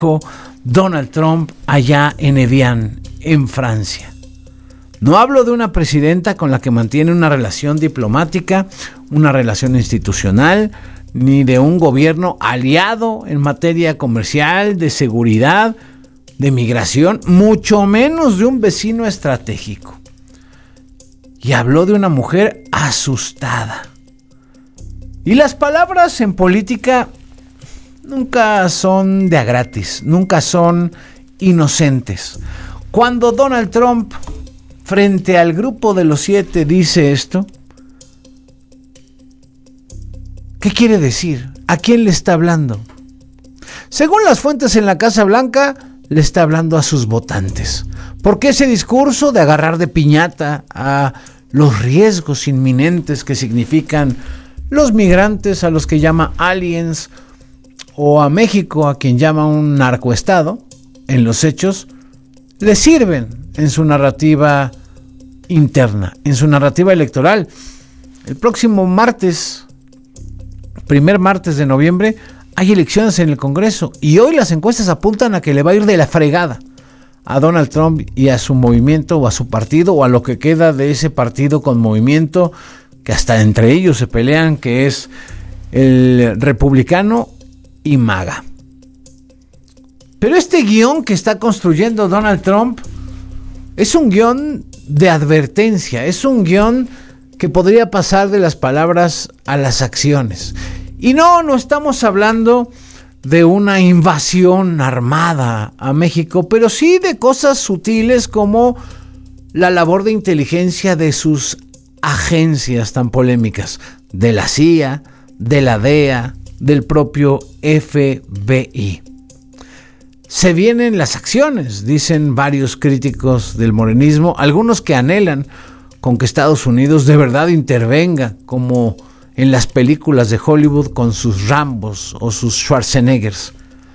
Donald Trump allá en Evian, en Francia. No hablo de una presidenta con la que mantiene una relación diplomática, una relación institucional, ni de un gobierno aliado en materia comercial, de seguridad, de migración, mucho menos de un vecino estratégico. Y habló de una mujer asustada. Y las palabras en política nunca son de a gratis, nunca son inocentes. Cuando Donald Trump, frente al grupo de los 7, dice esto, ¿qué quiere decir? ¿A quién le está hablando? Según las fuentes en la Casa Blanca, le está hablando a sus votantes. Porque ese discurso de agarrar de piñata a los riesgos inminentes que significan los migrantes a los que llama aliens, o a México a quien llama un narcoestado, en los hechos, le sirven en su narrativa interna, en su narrativa electoral. El próximo martes, primer martes de noviembre, hay elecciones en el Congreso y hoy las encuestas apuntan a que le va a ir de la fregada a Donald Trump y a su movimiento o a su partido o a lo que queda de ese partido con movimiento que hasta entre ellos se pelean, que es el republicano y MAGA. Pero este guión que está construyendo Donald Trump es un guión de advertencia, es un guión que podría pasar de las palabras a las acciones. Y no estamos hablando de una invasión armada a México, pero sí de cosas sutiles como la labor de inteligencia de sus agencias tan polémicas, de la CIA, de la DEA, del propio FBI. Se vienen las acciones, dicen varios críticos del morenismo, algunos que anhelan con que Estados Unidos de verdad intervenga, como en las películas de Hollywood con sus Rambos o sus Schwarzeneggers.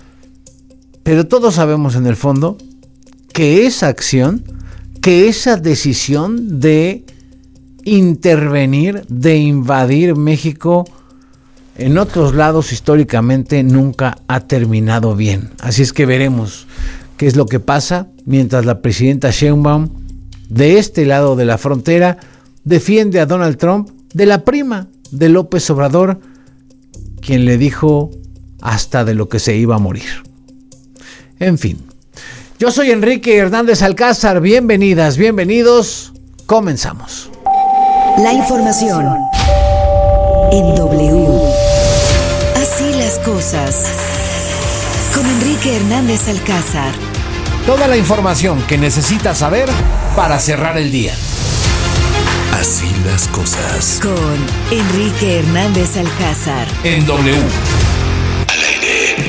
Pero todos sabemos en el fondo que esa acción, que esa decisión de intervenir, de invadir México en otros lados históricamente nunca ha terminado bien. Así es que veremos qué es lo que pasa mientras la presidenta Sheinbaum, de este lado de la frontera, defiende a Donald Trump de la prima de López Obrador, quien le dijo hasta de lo que se iba a morir. En fin, yo soy Enrique Hernández Alcázar, bienvenidas, bienvenidos, comenzamos. La información en W. Así las cosas. Con Enrique Hernández Alcázar. Toda la información que necesitas saber para cerrar el día. Así las cosas. Con Enrique Hernández Alcázar. En W. Al aire.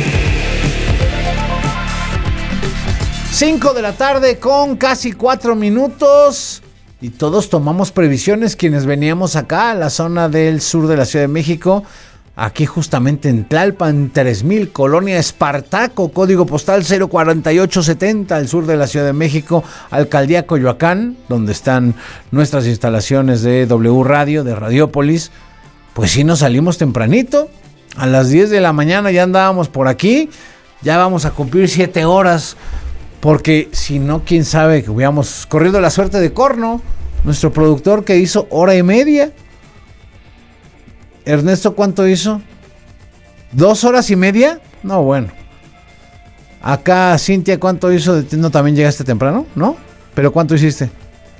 5 de la tarde con casi 4 minutos. Y todos tomamos previsiones quienes veníamos acá a la zona del sur de la Ciudad de México. Aquí justamente en Tlalpan, 3000, Colonia Espartaco, código postal 04870, al sur de la Ciudad de México, Alcaldía Coyoacán, donde están nuestras instalaciones de W Radio, de Radiópolis. Pues sí, nos salimos tempranito, a las 10 de la mañana ya andábamos por aquí, ya vamos a cumplir 7 horas, porque si no, quién sabe que hubiéramos corrido la suerte de Corno, nuestro productor que hizo 1 hora y media. Ernesto, ¿cuánto hizo? 2 horas y media. No, bueno. Acá, Cintia, ¿cuánto hizo? ¿No también llegaste temprano? ¿No? ¿Pero cuánto hiciste?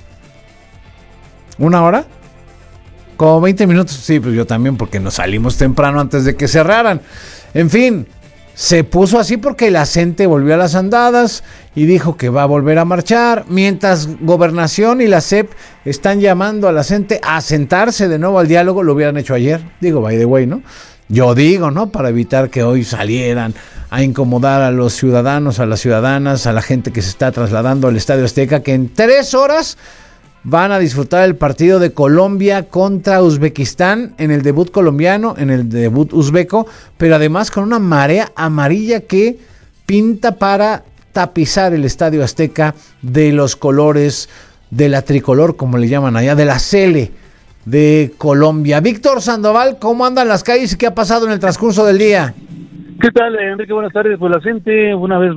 ¿1 hora? Como 20 minutos. Sí, pues yo también, porque nos salimos temprano antes de que cerraran. En fin, se puso así porque la CENTE volvió a las andadas y dijo que va a volver a marchar, mientras Gobernación y la SEP están llamando a la CENTE a sentarse de nuevo al diálogo. Lo hubieran hecho ayer, digo, by the way, ¿no? Yo digo, ¿no? Para evitar que hoy salieran a incomodar a los ciudadanos, a las ciudadanas, a la gente que se está trasladando al Estadio Azteca, que en 3 horas van a disfrutar el partido de Colombia contra Uzbekistán, en el debut colombiano, en el debut uzbeco, pero además con una marea amarilla que pinta para tapizar el Estadio Azteca de los colores de la tricolor, como le llaman allá, de la Cele de Colombia. Víctor Sandoval, ¿cómo andan las calles y qué ha pasado en el transcurso del día? ¿Qué tal, Enrique? Buenas tardes. Pues la gente una vez